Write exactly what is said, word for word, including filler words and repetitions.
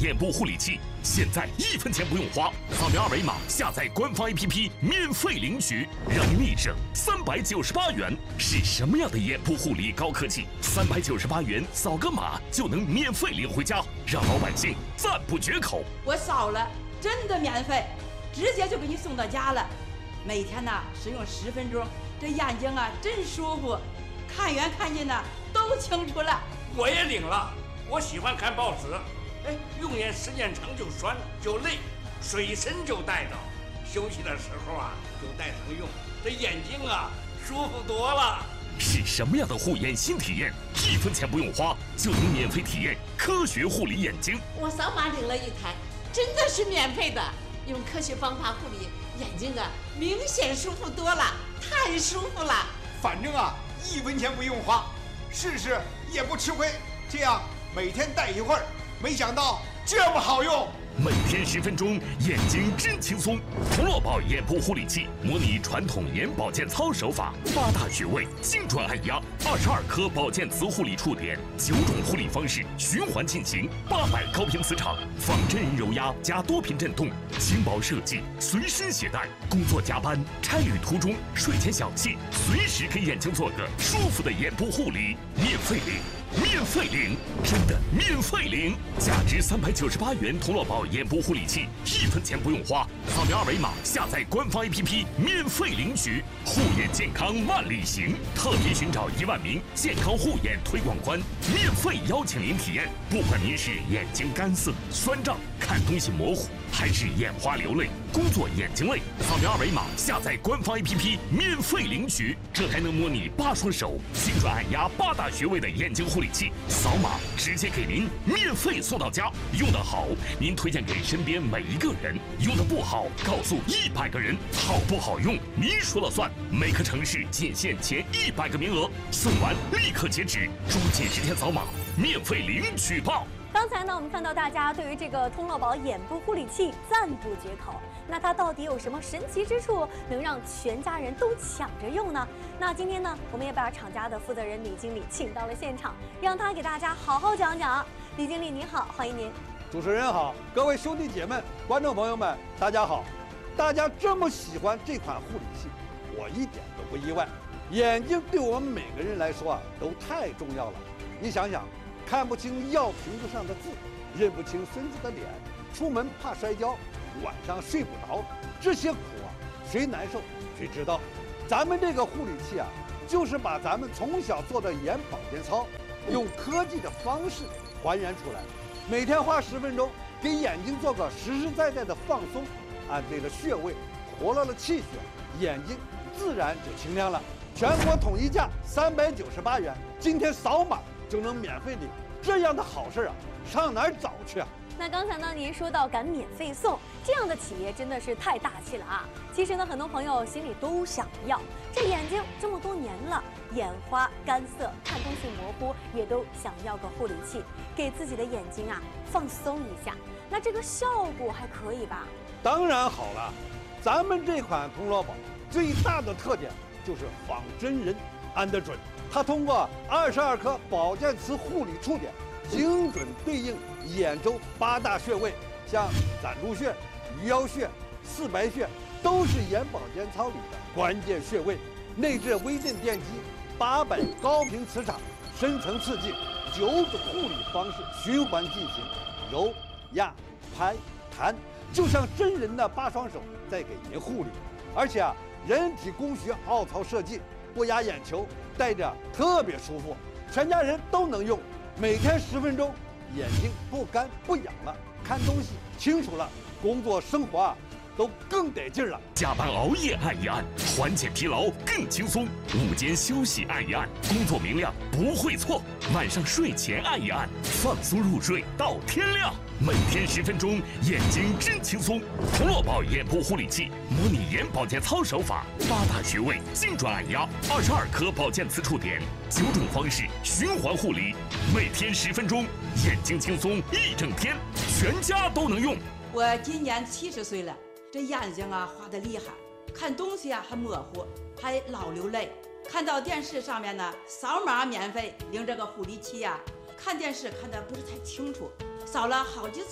眼部护理器，现在一分钱不用花，扫描二维码下载官方 A P P 免费领取，让您立省三百九十八元。是什么样的眼部护理高科技？三百九十八元扫个码就能免费领回家，让老百姓赞不绝口。 我扫了，真的免费，直接就给你送到家了。每天呢使用十分钟，这眼睛啊真舒服，看远看近呢都清楚了。 我也领了，我喜欢看报纸，哎，用眼时间长就酸就累，水参就带着，休息的时候啊就带上用，这眼睛啊舒服多了。 是什么样的护眼新体验？一分钱不用花就能免费体验科学护理眼睛。 我扫码领了一台，真的是免费的，用科学方法护理眼睛啊，明显舒服多了，太舒服了。 反正啊，一分钱不用花，试试也不吃亏。这样每天戴一会儿，没想到这么好用。 每天十分钟，眼睛真轻松。童乐宝眼部护理器模拟传统眼保健操手法，八大穴位精准按压，二十二颗保健磁护理触点，九种护理方式循环进行，八百高频磁场，仿真人揉压加多频震动，轻薄设计，随身携带。工作加班、差旅途中、睡前小憩，随时给眼睛做个舒服的眼部护理，免费领。免费领，真的免费领！价值三百九十八元童乐宝眼部护理器，一分钱不用花，扫描二维码下载官方 A P P 免费领取。护眼健康万里行，特别寻找一万名健康护眼推广官，免费邀请您体验。不管您是眼睛干涩、酸胀、看东西模糊，还是眼花流泪、工作眼睛累，扫描二维码下载官方 A P P 免费领取。这台能模拟八双手，精准按压八大穴位的眼睛护理器，扫码直接给您免费送到家。用得好，您推荐给身边每一个人；用得不好，告诉一百个人。好不好用，您说了算。每个城市仅限前一百个名额，送完立刻截止，抓紧时间扫码，免费领取吧。 刚才呢，我们看到大家对于这个通乐宝眼部护理器赞不绝口。那它到底有什么神奇之处，能让全家人都抢着用呢？那今天呢，我们也把厂家的负责人李经理请到了现场，让他给大家好好讲讲。李经理您好，欢迎您。 主持人好，各位兄弟姐妹、观众朋友们，大家好。大家这么喜欢这款护理器，我一点都不意外。眼睛对我们每个人来说啊，都太重要了。你想想。看不清药瓶子上的字，认不清孙子的脸，出门怕摔跤，晚上睡不着，这些苦啊，谁难受谁知道。咱们这个护理器啊，就是把咱们从小做的眼保健操，用科技的方式还原出来。每天花十分钟，给眼睛做个实实在在的放松，按对了穴位，活络了气血，眼睛自然就清亮了。全国统一价三百九十八元，今天扫码就能免费领，这样的好事啊，上哪儿找去啊？ 那刚才呢，您说到敢免费送，这样的企业真的是太大气了啊！其实呢，很多朋友心里都想要，这眼睛这么多年了，眼花、干涩、看东西模糊，也都想要个护理器，给自己的眼睛啊放松一下。那这个效果还可以吧？ 当然好了，咱们这款童乐宝最大的特点就是仿真人，按得准。它通过二十二颗保健磁护理触点，精准对应眼周八大穴位，像攒珠穴、鱼腰穴、四白穴，都是眼保健操里的关键穴位。内置微震电机，八百高频磁场，深层刺激，九种护理方式循环进行，揉、压、拍、弹，就像真人的八双手在给您护理。而且啊，人体工学凹槽设计，不压眼球，戴着特别舒服，全家人都能用。每天十分钟，眼睛不干不痒了，看东西清楚了，工作生活啊都更得劲了。 加班熬夜按一按，缓解疲劳更轻松；午间休息按一按，工作明亮不会错；晚上睡前按一按，放松入睡到天亮。每天十分钟，眼睛真轻松。童乐宝眼部护理器模拟眼保健操手法，八大穴位精准按压，二十二颗保健磁触点，九种方式循环护理。每天十分钟，眼睛轻松一整天，全家都能用。 我今年七十岁了，这眼睛啊花得厉害，看东西啊还模糊，还老流泪。看到电视上面呢，扫码免费领这个护理器呀、啊，看电视看得不是太清楚，扫了好几次。